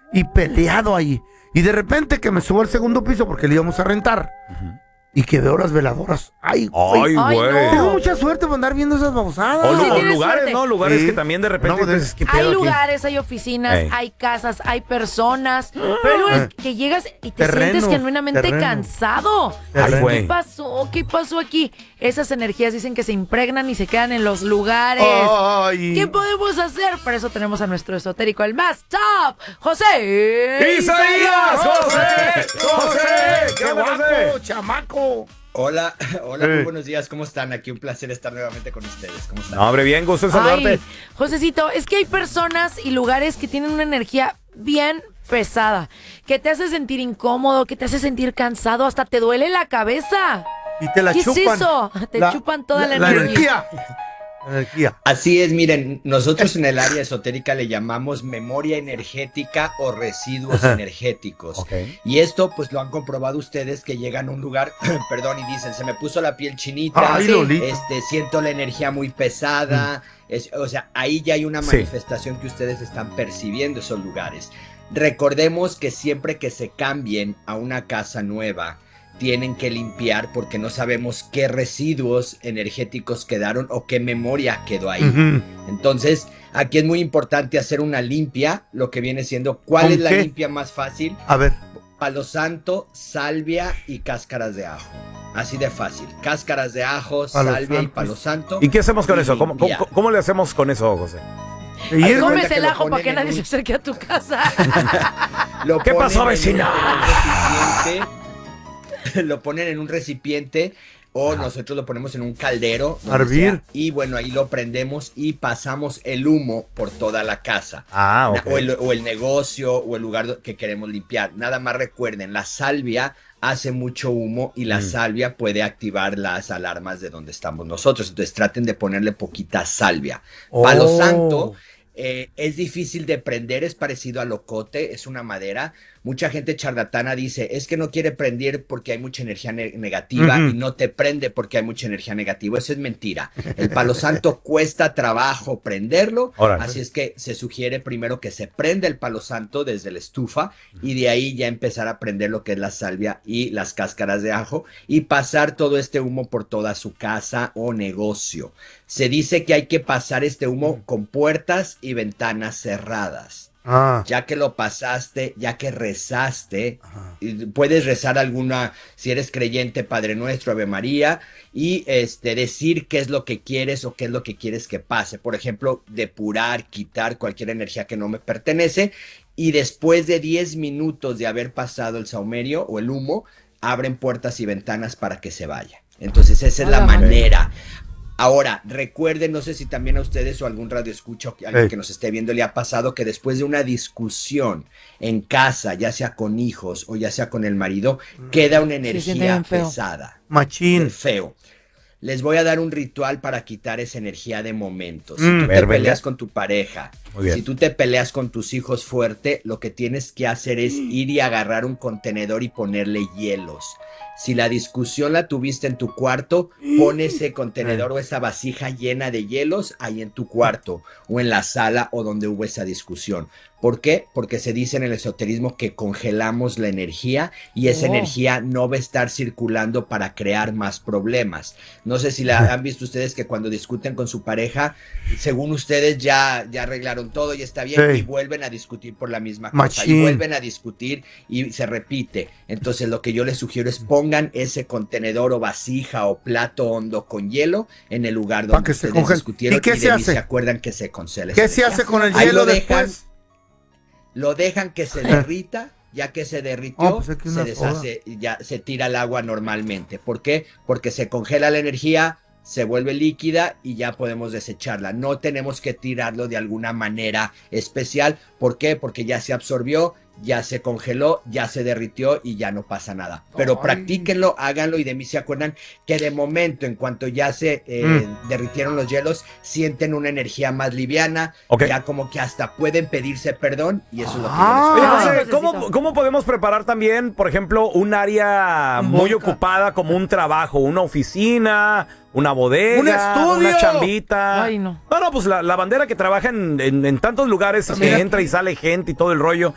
y peleado ahí. Y de repente que me subo al segundo piso porque le íbamos a rentar. Y que veo las veladoras. Ay, güey. No. Tengo mucha suerte por andar viendo esas babosadas. O Sí, lugares, suerte. ¿no? Lugares que también de repente dices, ¿qué Hay pedo aquí? lugares, hay oficinas, hay casas, hay personas. Pero luego es que llegas y te sientes genuinamente cansado. Ay, güey. ¿Qué pasó? ¿Qué pasó aquí? Esas energías dicen que se impregnan y se quedan en los lugares. Ay. ¿Qué podemos hacer? Para eso tenemos a nuestro esotérico, el más top, José ¡Isaías! ¡José! ¡Qué guapo, chamaco! Hola, muy buenos días, ¿cómo están? Aquí un placer estar nuevamente con ustedes, ¿cómo están? No, hombre, bien, gusto en saludarte. Ay, Josecito, es que hay personas y lugares que tienen una energía bien pesada, que te hace sentir incómodo, que te hace sentir cansado, hasta te duele la cabeza. Y te la ¿Qué chupan. es eso? Te chupan toda la energía. Así es, miren, nosotros en el área esotérica le llamamos memoria energética o residuos energéticos. Y esto pues lo han comprobado ustedes que llegan a un lugar, perdón, y dicen, se me puso la piel chinita, siento la energía muy pesada, o sea, ahí ya hay una manifestación que ustedes están percibiendo esos lugares. Recordemos que siempre que se cambien a una casa nueva, tienen que limpiar porque no sabemos qué residuos energéticos quedaron o qué memoria quedó ahí. Entonces, aquí es muy importante hacer una limpia, lo que viene siendo, ¿cuál es la limpia más fácil? A ver. Palo santo, salvia y cáscaras de ajo. Así de fácil. Cáscaras de ajo, salvia y palo santo. ¿Y qué hacemos con eso? ¿Cómo le hacemos con eso, José? Comes el ajo para que nadie se acerque a tu casa. ¿Qué pasó, vecina? Lo ponen en un recipiente o nosotros lo ponemos en un caldero. Hervir. Y bueno, ahí lo prendemos y pasamos el humo por toda la casa. O el negocio o el lugar que queremos limpiar. Nada más recuerden, la salvia hace mucho humo y la salvia puede activar las alarmas de donde estamos nosotros. Entonces traten de ponerle poquita salvia. Palo santo. Es difícil de prender, es parecido al ocote, es una madera. Mucha gente charlatana dice, es que no quiere prender porque hay mucha energía negativa y no te prende porque hay mucha energía negativa. Eso es mentira. El palo santo cuesta trabajo prenderlo, así es que se sugiere primero que se prenda el palo santo desde la estufa y de ahí ya empezar a prender lo que es la salvia y las cáscaras de ajo y pasar todo este humo por toda su casa o negocio. Se dice que hay que pasar este humo con puertas y ventanas cerradas. Ya que lo pasaste, ya que rezaste, puedes rezar alguna, si eres creyente, Padre Nuestro, Ave María, y decir qué es lo que quieres o qué es lo que quieres que pase. Por ejemplo, depurar, quitar cualquier energía que no me pertenece, y después de 10 minutos de haber pasado el saumerio o el humo, abren puertas y ventanas para que se vaya. Entonces esa es la manera. Ahora, recuerden, no sé si también a ustedes o algún radio escucha o alguien que nos esté viendo le ha pasado que después de una discusión en casa, ya sea con hijos o ya sea con el marido, queda una energía pesada. Machín. Feo. Les voy a dar un ritual para quitar esa energía de momento. Si tú te peleas con tu pareja, si tú te peleas con tus hijos fuerte, lo que tienes que hacer es ir y agarrar un contenedor y ponerle hielos. Si la discusión la tuviste en tu cuarto, pon ese contenedor o esa vasija llena de hielos ahí en tu cuarto o en la sala o donde hubo esa discusión. ¿Por qué? Porque se dice en el esoterismo que congelamos la energía y esa energía no va a estar circulando para crear más problemas. No sé si la han visto ustedes que cuando discuten con su pareja, según ustedes ya arreglaron todo y está bien y vuelven a discutir por la misma cosa y vuelven a discutir y se repite. Entonces lo que yo les sugiero es pongan ese contenedor o vasija o plato hondo con hielo en el lugar donde ustedes discutieron ¿Y qué se hace? Se acuerdan que se congela. ¿Qué se hace con el hielo después? Lo dejan que se derrita, ya que se derritió, se deshace, ya se tira el agua normalmente. ¿Por qué? Porque se congela la energía, se vuelve líquida y ya podemos desecharla. No tenemos que tirarlo de alguna manera especial. ¿Por qué? Porque ya se absorbió, ya se congeló, ya se derritió y ya no pasa nada. Pero practíquenlo, háganlo y de mí se acuerdan que de momento, en cuanto ya se derritieron los hielos, sienten una energía más liviana, ya como que hasta pueden pedirse perdón y eso es lo que yo les pido. ¿Cómo podemos preparar también, por ejemplo, un área muy ocupada como un trabajo, una oficina, una bodega, un estudio, una chambita? Ay, no. No, pues la bandera que trabaja en tantos lugares, que entra y sale gente y todo el rollo.